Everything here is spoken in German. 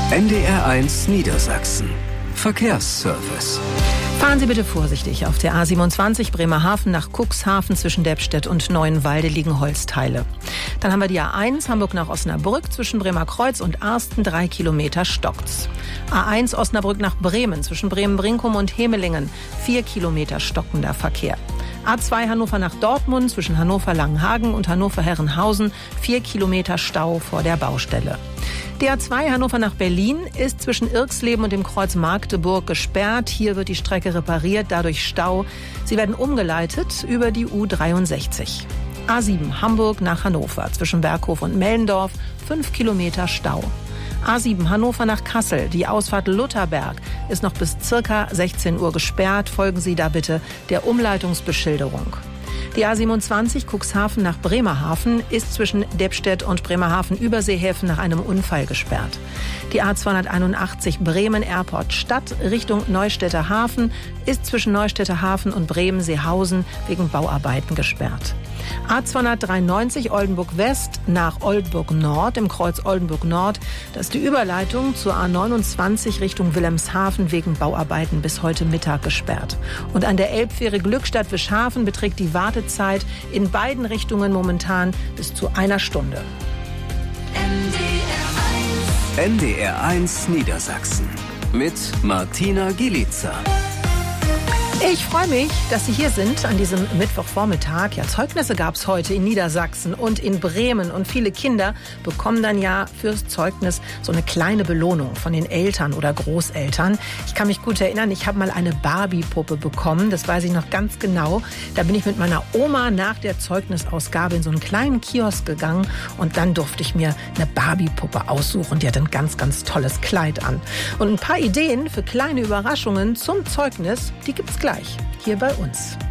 NDR1 Niedersachsen. Verkehrsservice. Fahren Sie bitte vorsichtig. Auf der A27 Bremerhaven nach Cuxhaven zwischen Deppstedt und Neuenwalde liegen Holzteile. Dann haben wir die A1 Hamburg nach Osnabrück zwischen Bremerkreuz und Arsten 3 Kilometer stockt's. A1 Osnabrück nach Bremen zwischen Bremen-Brinkum und Hemelingen 4 Kilometer stockender Verkehr. A2 Hannover nach Dortmund zwischen Hannover-Langenhagen und Hannover-Herrenhausen 4 Kilometer Stau vor der Baustelle. Die A2 Hannover nach Berlin ist zwischen Irxleben und dem Kreuz Magdeburg gesperrt. Hier wird die Strecke repariert, dadurch Stau. Sie werden umgeleitet über die U63. A7 Hamburg nach Hannover zwischen Berghof und Mellendorf 5 Kilometer Stau. A7 Hannover nach Kassel, die Ausfahrt Lutherberg ist noch bis circa 16 Uhr gesperrt. Folgen Sie da bitte der Umleitungsbeschilderung. Die A27 Cuxhaven nach Bremerhaven ist zwischen Deppstedt und Bremerhaven-Überseehäfen nach einem Unfall gesperrt. Die A281 Bremen Airport Stadt Richtung Neustädter Hafen ist zwischen Neustädter Hafen und Bremen-Seehausen wegen Bauarbeiten gesperrt. A293 Oldenburg West nach Oldenburg Nord im Kreuz Oldenburg Nord. Das ist die Überleitung zur A29 Richtung Wilhelmshaven wegen Bauarbeiten bis heute Mittag gesperrt. Und an der Elbfähre Glückstadt-Wischhafen beträgt die Wartezeit in beiden Richtungen momentan bis zu 1 Stunde. NDR1 Niedersachsen mit Martina Gielitzer. Ich freue mich, dass Sie hier sind an diesem Mittwochvormittag. Ja, Zeugnisse gab es heute in Niedersachsen und in Bremen. Und viele Kinder bekommen dann ja fürs Zeugnis so eine kleine Belohnung von den Eltern oder Großeltern. Ich kann mich gut erinnern, ich habe mal eine Barbie-Puppe bekommen. Das weiß ich noch ganz genau. Da bin ich mit meiner Oma nach der Zeugnisausgabe in so einen kleinen Kiosk gegangen. Und dann durfte ich mir eine Barbie-Puppe aussuchen. Die hat ein ganz, ganz tolles Kleid an. Und ein paar Ideen für kleine Überraschungen zum Zeugnis, die gibt's gleich hier bei uns.